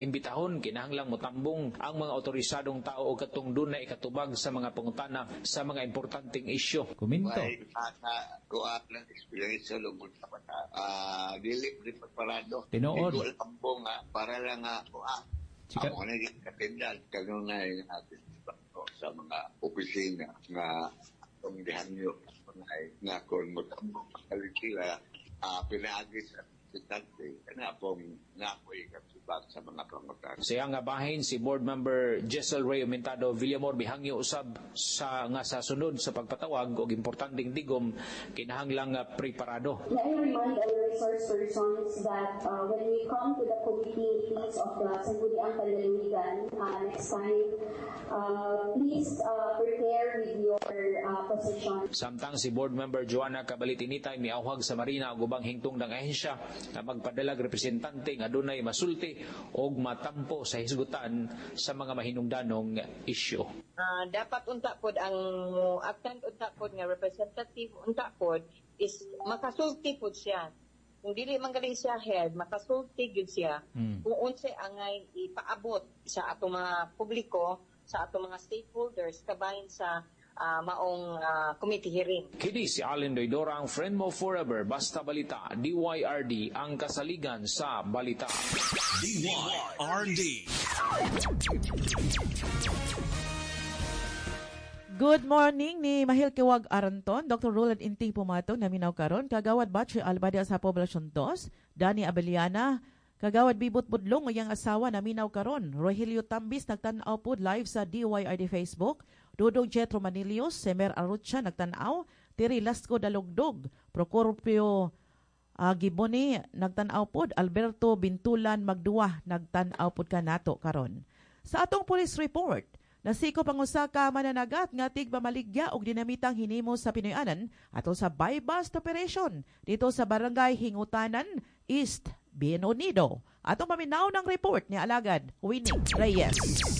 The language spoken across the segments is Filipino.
imbitahon kinahanglang motambong ang mga otorisadong tao o katong dunay katubag sa mga pangutana sa mga importanteng isyu. Kuminto. May kuat lang experience sa lungkot sa mata. Dili preparado. Tinuod. Igual tambong para lang ako na yung katindan kanunay natin sa mga opisina nga itong dihanyo nga kung matambong pagkalitila pinaagis at sitante na pong nakoy kasubag sa mga pangutan. Siya nga bahin si Board Member Jessel Ray Aumentado Villamor bihangyo usab sa sunod sa pagpatawag og importanteng tigom kinahanglang preparado. Let me remind our resource persons that when we come to the committee meetings of the Sangguniang Panlalawigan next time, please prepare with your position. Samtang si Board Member Joanna Cabalitinitay miawhag sa Marina og ubang hingtong ng ahensya na magpadalag representante nga dunay masulti og matampo sa hisgutan sa mga mahinungdanong isyu. Dapat unta pod ang actant unta pod nga representative unta pod is makasulti pod siya. Kung dili man gali siya head, makasulti gyud siya kung unsay angay ipaabot sa atong mga publiko, sa atong mga stakeholders kabahin sa maong committee hearing. Kini si Allen Doydora, ang friend mo forever, basta balita, DYRD, ang kasaligan sa balita. DYRD. Good morning ni Mahil Kiwag Aranton, Dr. Roland Inting Pumatong na minaw karon, Kagawad Batri Albada sa Poblasyon 2, Dani Abeliana, Kagawad Bibot Budlong ngayang asawa na minaw karon, Rogelio Tambis nagtanaw pod live sa DYRD Facebook, Dudong Jetro Manilios, Semer Arutsia nagtanaw, Tiri Lasco Dalugdog, Procorpio Giboni nagtanaw pod, Alberto Bintulan Magduwa nagtanaw pod kanato karon. Sa atong police report, nasiko pangusaka mananagat nga tigpamaligya og dinamitang hinimo sa Pinoyanan ato sa buy-bust operation dito sa Barangay Hingutanan East, Bienonido. Atong paminaw ng report ni Alagad Winnie Reyes.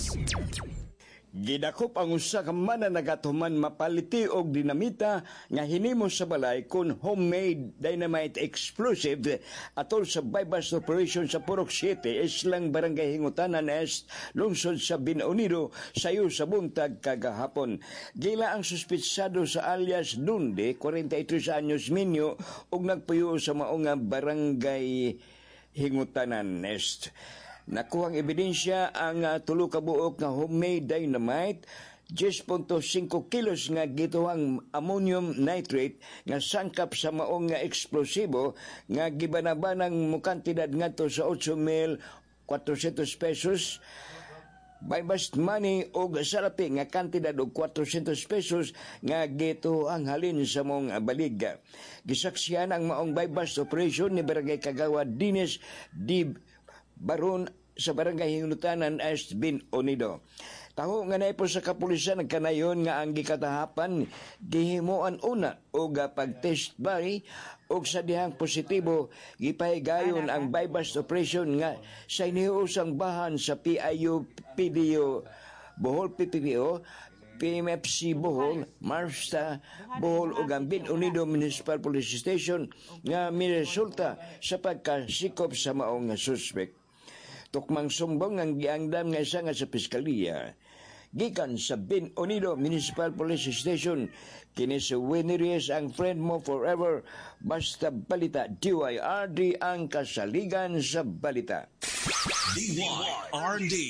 Gidakop ang usa ka mananagat human mapaliti og dinamita nga hinimo sa balay kun homemade dynamite explosive atol sa buy-bust operation sa Purok City, Islang Barangay Hingutanan Est, lungsod sa Binaunido, sayo sa buntag kagahapon. Gila ang suspitsado sa alias Dunde, 43 anyos minyo, og nagpuyo sa maong Barangay Hingutanan Est. Nakuhang ebidensya ang tulo ka buok nga homemade dynamite, 10.5 kilos nga gituhang ammonium nitrate nga sangkap sa maong nga eksplosibo nga gibanabanang mukantidad ngadto sa 8,400 pesos. Buy-bust money o salapi nga kantidad og 400 pesos nga gituhang halin sa mong balig. Gisaksihan ang maong buy-bust operation ni Barangay Kagawad Dines D. Baron sa Barangay Hingutanan Est, Binaunido. Taho nga na po sa kapulisan nagkanayon nga ang gikatahapan gihimuan una o pag-test buy o sa dihang positibo gipahigayon ang buy-bust operation nga sa iniusang bahan sa PIU PDO Bohol PPPO PMFC Bohol, Marsta Bohol ug ang Binaunido Municipal Police Station nga miresulta sa pagkasikop sa maong suspect. Tukmang sumbong ang giangdam nga isa nga sa Piskaliya. Gikan sa Binaunido Municipal Police Station, kini si Winnie Reyes, ang friend mo forever, basta balita, DYRD, ang kasaligan sa balita. DYRD.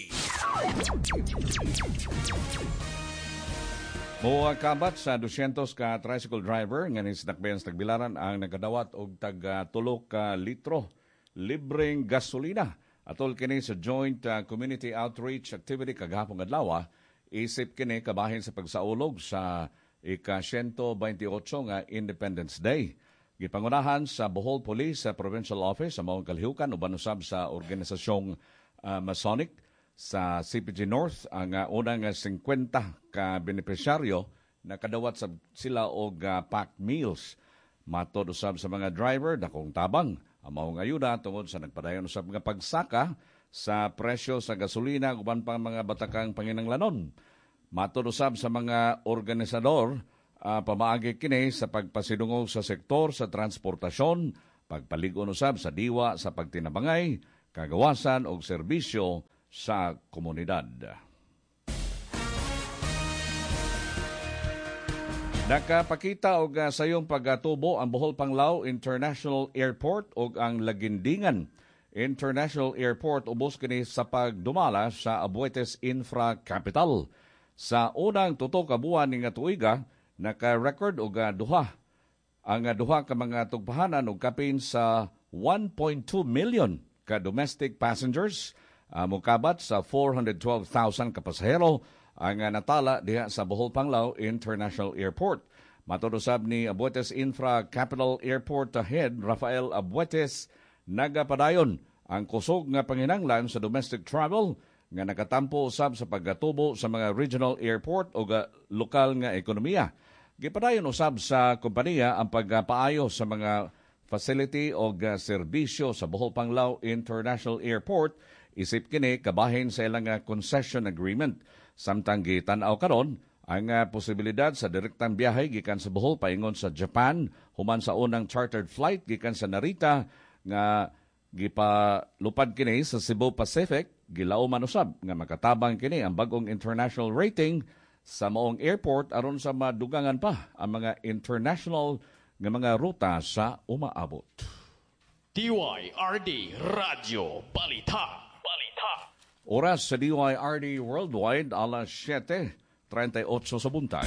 Mga kabat sa 200 ka tricycle driver nga nisnakbayan sa tagbilaran ang nagadawat og tag 3 ka litro libreng gasolina. Atol kini sa joint community outreach activity kagahapon adlaw, isip kini kabahin sa pagsaulog sa ika-128 nga Independence Day. Gipangunahan sa Bohol Police sa Provincial Office sa maong kalihukan uban usab sa organisasyong Masonic sa CPG North ang unang 50 ka benepisyaryo na kadawat sila og packed meals. Matod usab sa mga driver dakong tabang ang maong ayuda tungod sa nagpadayon usab nga pagsaka sa presyo sa gasolina uban pang mga batakang panginanglanon. Matod usab sa mga organisador pamaagi kini sa pagpasidungog sa sektor sa transportasyon, pagpaligon usab sa diwa sa pagtinabangay kagawasan o serbisyo sa komunidad. Nakapakita og sayong pagatubo ang Bohol Panglao International Airport ug ang Lagindingan International Airport ubos kini sa pagdumala sa Abuetes Infra Capital. Sa unang tuto ka buwan ning tuiga, naka-record og duha ka mga tugpahanan og kapin sa 1.2 million ka domestic passengers, mukabat sa 412,000 ka pasahero ang natala diha sa Bohol Panglao International Airport. Matod usab ni Abuetes Infra Capital Airport Head Rafael Abuetes, nagapadayon ang kusog nga panginahanglan sa domestic travel nga nakatampo usab sa pagatubo sa mga regional airport o lokal nga ekonomiya. Gipadayon usab sa kompanya ang pagpaayo sa mga facility o serbisyo sa Bohol Panglao International Airport isip kini kabahin sa ilang concession agreement. Samtang gitan-aw karon ang posibilidad sa direktang biyahe gikan sa Bohol paingon sa Japan human sa unang chartered flight gikan sa Narita nga gipalupad kini sa Cebu Pacific. Gilauman usab nga makatabang kini ang bagong international rating sa maong airport aron sa madugangan pa ang mga international nga mga ruta sa umaabot. DYRD Radio Balita. Oras sa DYRD Worldwide, alas 7:38 sa buntag.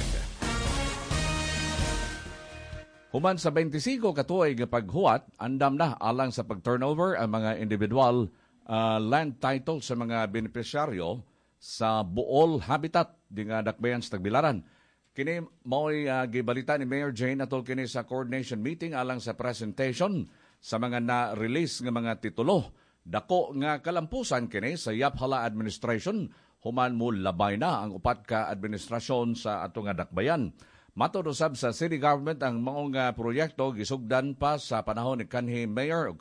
Human sa 25 katuig nga paghuwat, andam na alang sa pag-turnover ang mga individual land title sa mga benepisyaryo sa Buol Habitat di nga dakbayan sa Tagbilaran. Kini mao'y gibalita ni Mayor Jane atol kini sa coordination meeting alang sa presentation sa mga na-release nga mga titulo. Dako nga kalampusan kini sa Yaphala Administration human mo labay na ang upat ka administrasyon sa ato nga dakbayan. Matod usab sa city government ang maong proyekto gisugdan pa sa panahon ni kanhi Mayor